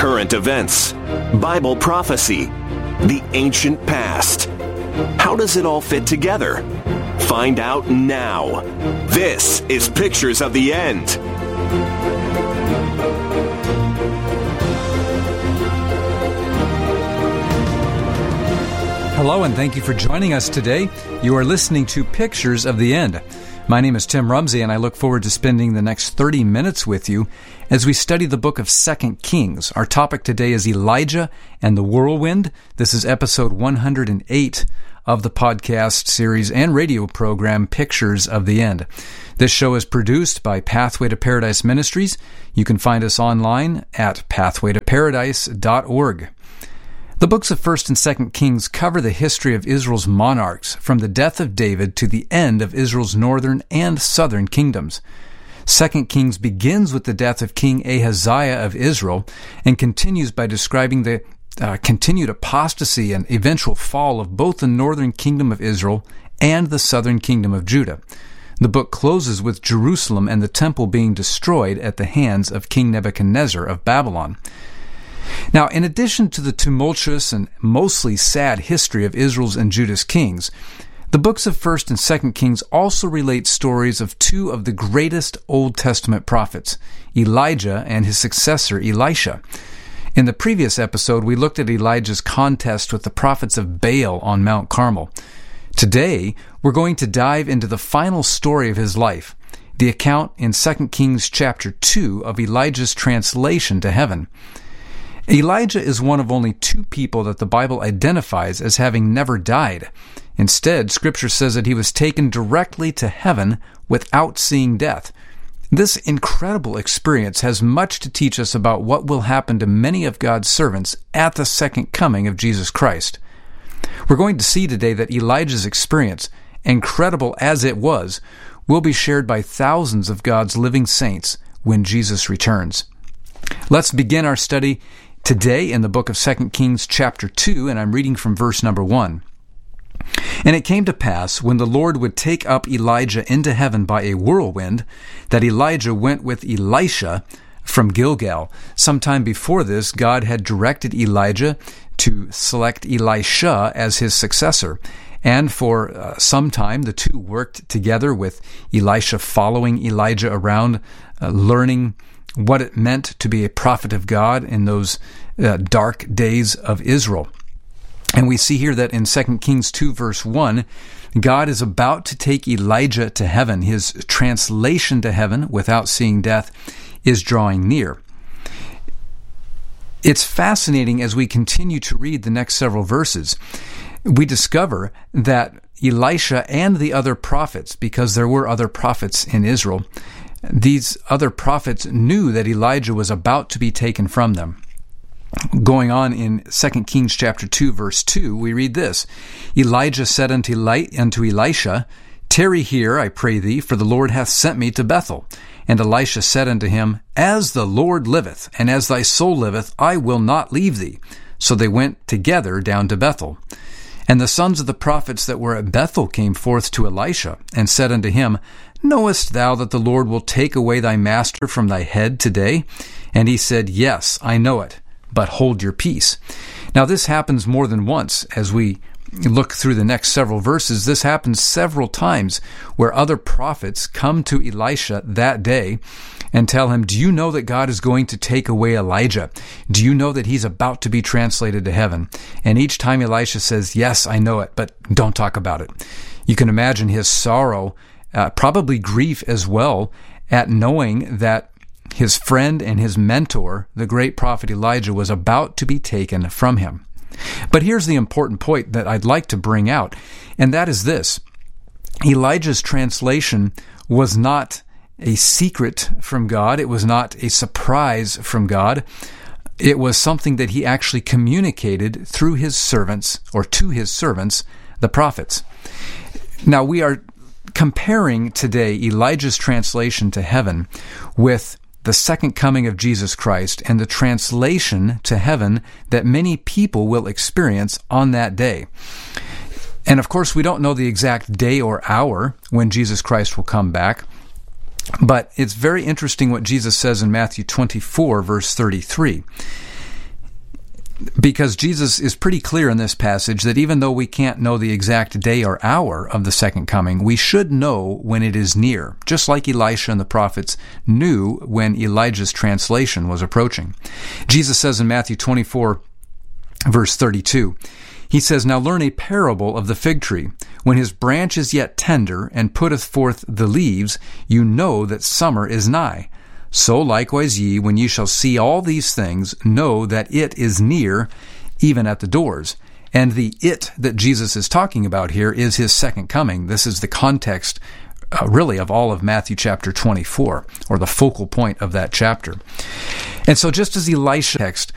current events, Bible prophecy, the ancient past. How does it all fit together? Find out now. This is Pictures of the End. Hello, and thank you for joining us today. You are listening to Pictures of the End. My name is Tim Rumsey, and I look forward to spending the next 30 minutes with you as we study the book of 2 Kings. Our topic today is Elijah and the Whirlwind. This is episode 108 of the podcast series and radio program Pictures of the End. This show is produced by Pathway to Paradise Ministries. You can find us online at pathwaytoparadise.org. The books of 1 and 2 Kings cover the history of Israel's monarchs from the death of David to the end of Israel's northern and southern kingdoms. 2 Kings begins with the death of King Ahaziah of Israel and continues by describing the continued apostasy and eventual fall of both the northern kingdom of Israel and the southern kingdom of Judah. The book closes with Jerusalem and the temple being destroyed at the hands of King Nebuchadnezzar of Babylon. Now, in addition to the tumultuous and mostly sad history of Israel's and Judah's kings, the books of 1 and 2 Kings also relate stories of two of the greatest Old Testament prophets, Elijah and his successor, Elisha. In the previous episode, we looked at Elijah's contest with the prophets of Baal on Mount Carmel. Today, we're going to dive into the final story of his life, the account in 2 Kings chapter 2 of Elijah's translation to heaven. Elijah is one of only two people that the Bible identifies as having never died. Instead, Scripture says that he was taken directly to heaven without seeing death. This incredible experience has much to teach us about what will happen to many of God's servants at the second coming of Jesus Christ. We're going to see today that Elijah's experience, incredible as it was, will be shared by thousands of God's living saints when Jesus returns. Let's begin our study today in the book of 2 Kings chapter 2, and I'm reading from verse number 1. And it came to pass, when the Lord would take up Elijah into heaven by a whirlwind, that Elijah went with Elisha from Gilgal. Sometime before this, God had directed Elijah to select Elisha as his successor. And for some time, the two worked together, with Elisha following Elijah around, learning what it meant to be a prophet of God in those dark days of Israel. And we see here that in 2 Kings 2 verse 1, God is about to take Elijah to heaven. His translation to heaven without seeing death is drawing near. It's fascinating as we continue to read the next several verses. We discover that Elisha and the other prophets, because there were other prophets in Israel, these other prophets knew that Elijah was about to be taken from them. Going on in 2 Kings chapter 2, verse 2, we read this: Elijah said unto Elisha, Tarry here, I pray thee, for the Lord hath sent me to Bethel. And Elisha said unto him, As the Lord liveth, and as thy soul liveth, I will not leave thee. So they went together down to Bethel. And the sons of the prophets that were at Bethel came forth to Elisha, and said unto him, Knowest thou that the Lord will take away thy master from thy head today? And he said, Yes, I know it, but hold your peace. Now this happens more than once. As we look through the next several verses, this happens several times where other prophets come to Elisha that day and tell him, Do you know that God is going to take away Elijah? Do you know that he's about to be translated to heaven? And each time Elisha says, Yes, I know it, but don't talk about it. You can imagine his sorrow, probably grief as well, at knowing that his friend and his mentor, the great prophet Elijah, was about to be taken from him. But here's the important point that I'd like to bring out, and that is this. Elijah's translation was not a secret from God. It was not a surprise from God. It was something that he actually communicated through his servants, or to his servants, the prophets. Now, we are comparing today Elijah's translation to heaven with the second coming of Jesus Christ and the translation to heaven that many people will experience on that day. And of course, we don't know the exact day or hour when Jesus Christ will come back, but it's very interesting what Jesus says in Matthew 24, verse 33. Because Jesus is pretty clear in this passage that even though we can't know the exact day or hour of the second coming, we should know when it is near, just like Elisha and the prophets knew when Elijah's translation was approaching. Jesus says in Matthew 24, verse 32, he says, "Now learn a parable of the fig tree. When his branch is yet tender, and putteth forth the leaves, you know that summer is nigh. So likewise ye, when ye shall see all these things, know that it is near, even at the doors." And the "it" that Jesus is talking about here is his second coming. This is the context, really, of all of Matthew chapter 24, or the focal point of that chapter. And so just as Elisha text